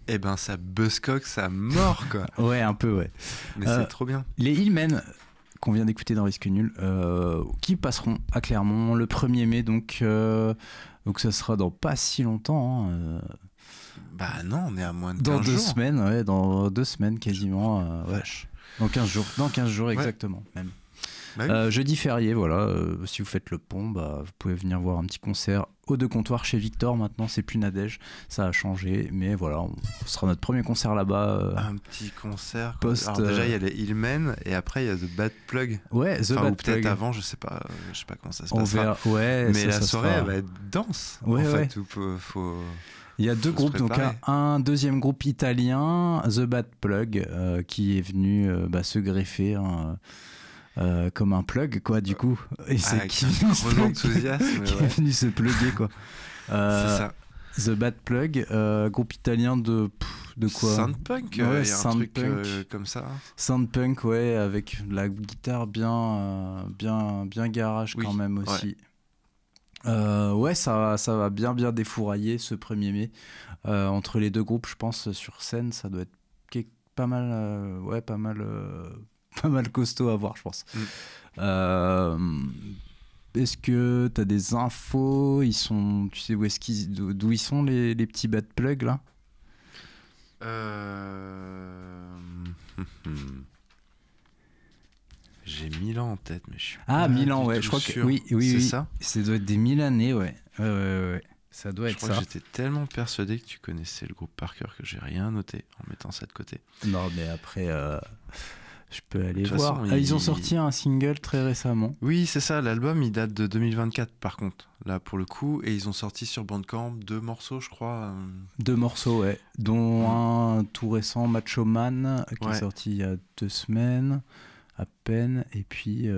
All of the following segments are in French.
Eh ben ça buzzcock, ça mord quoi. Ouais, un peu, ouais. Mais c'est trop bien. Les Hillmen, qu'on vient d'écouter dans Risque Nul, qui passeront à Clermont le 1er mai, donc ça sera dans pas si longtemps. Bah non, on est à moins de 15 dans 2 jours. semaines, ouais, dans 2 semaines quasiment. Ouais. Dans 15 jours, exactement, même. Bah oui. Jeudi férié, voilà, si vous faites le pont, bah, vous pouvez venir voir un petit concert au De Comptoir chez Victor. Maintenant, c'est plus Nadège, ça a changé, mais voilà, ce sera notre premier concert là-bas. Un petit concert. Post, Alors déjà, il y a les Hillmen et après, il y a The Bad Plug. Ouais, The Enfin, Bad ou peut-être Plug. avant, je sais pas comment ça se On passera. verra, ouais, mais la ça soirée, sera... elle va être dense. Ouais, en ouais. fait, faut... Il y a 2 faut groupes, se donc préparer. un deuxième groupe italien, The Bad Plug, qui est venu se greffer comme un plug, quoi, du coup. Et c'est Avec qui un est venu se gros plug- enthousiasme, qui ouais. est venu se plugger, quoi. C'est ça. The Bad Plug, groupe italien de quoi? Soundpunk, il Ouais, y a un truc soundpunk. comme ça. Soundpunk, ouais, avec la guitare bien garage Oui, quand même aussi. Ouais, ça va bien défourailler ce 1er mai. Entre les 2 groupes, je pense, sur scène, ça doit être pas mal, pas mal costaud à voir, je pense. Est-ce que t'as des infos? Tu sais d'où ils sont les petits bad plugs là? J'ai Milan en tête, mais je suis Ah, pas Milan, du ouais, tout je crois sûr. que oui, C'est ça. Ça doit être des Milanais, ouais. Ouais. Ça doit Je être crois ça. que j'étais tellement persuadé que tu connaissais le groupe par cœur que j'ai rien noté en mettant ça de côté. Non, mais après, je peux aller De toute voir. façon, Ils ont sorti un single très récemment. Oui, c'est ça, l'album il date de 2024 par contre, là pour le coup, et ils ont sorti sur Bandcamp 2 morceaux je crois. 2 morceaux, ouais, dont un tout récent, Macho Man, qui est Ouais. sorti il y a 2 semaines à peine, et puis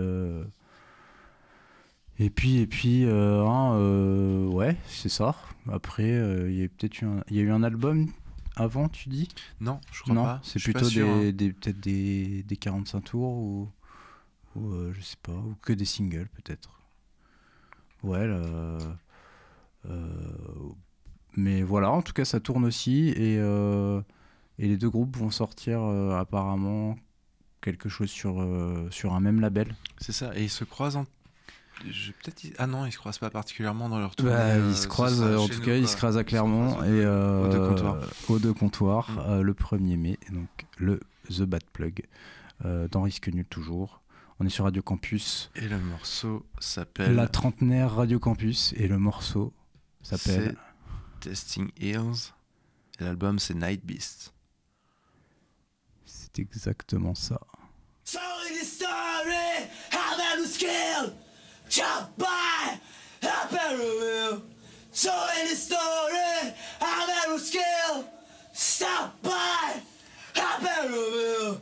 ouais, c'est ça. Après, il y a eu un album avant, tu dis? Non, je crois Non, pas. c'est Je suis pas plutôt sûr, hein. peut-être des 45 tours ou je sais pas, ou que des singles peut-être. Ouais, mais voilà, en tout cas ça tourne aussi et les 2 groupes vont sortir apparemment quelque chose sur un même label. C'est ça, et ils se croisent Ah non, ils se croisent pas particulièrement dans leur tournée. Ils se croisent, en tout cas, ils se croisent à Clermont et au De Comptoir le 1er mai, et donc le The Bad Plug dans Risque Nul toujours. On est sur Radio Campus. Et le morceau s'appelle... La trentenaire Radio Campus, et le morceau s'appelle... C'est Testing Hills, et l'album c'est Night Beast. C'est exactement ça. So in the story, how man was killed, chopped by a parallel. So in the story, how man was killed, stop